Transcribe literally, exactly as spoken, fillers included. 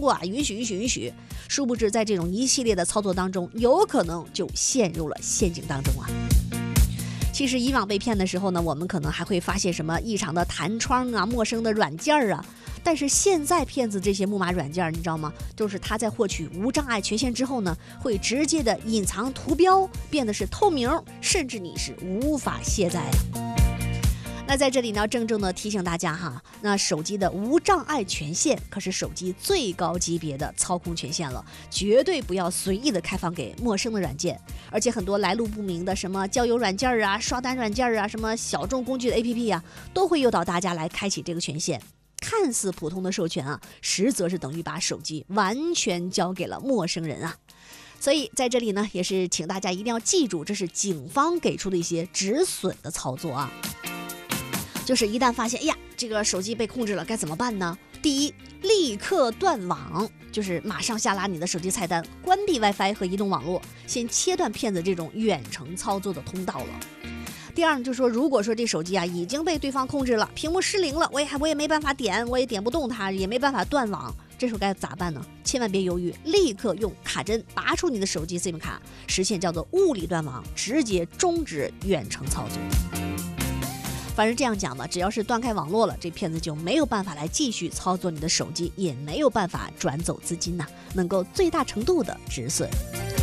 过啊，允许允许允许。殊不知在这种一系列的操作当中，有可能就陷入了陷阱当中啊。其实以往被骗的时候呢，我们可能还会发现什么异常的弹窗啊、陌生的软件啊。但是现在骗子这些木马软件，你知道吗？就是他在获取无障碍权限之后呢，会直接的隐藏图标，变得是透明，甚至你是无法卸载啊。那在这里呢，郑重的提醒大家哈，那手机的无障碍权限可是手机最高级别的操控权限了，绝对不要随意的开放给陌生的软件。而且很多来路不明的什么交友软件啊、刷单软件啊、什么小众工具的 A P P 啊，都会诱导大家来开启这个权限。看似普通的授权啊，实则是等于把手机完全交给了陌生人啊。所以在这里呢，也是请大家一定要记住，这是警方给出的一些止损的操作啊。就是一旦发现，哎呀，这个手机被控制了，该怎么办呢？第一，立刻断网，就是马上下拉你的手机菜单，关闭 WiFi 和移动网络，先切断骗子这种远程操作的通道了。第二呢，就是说，如果说这手机啊已经被对方控制了，屏幕失灵了，我也我也没办法点，我也点不动它，也没办法断网，这时候该咋办呢？千万别犹豫，立刻用卡针拔出你的手机 SIM 卡，实现叫做物理断网，直接终止远程操作。反正这样讲吧，只要是断开网络了，这骗子就没有办法来继续操作你的手机，也没有办法转走资金呐、啊，能够最大程度的止损。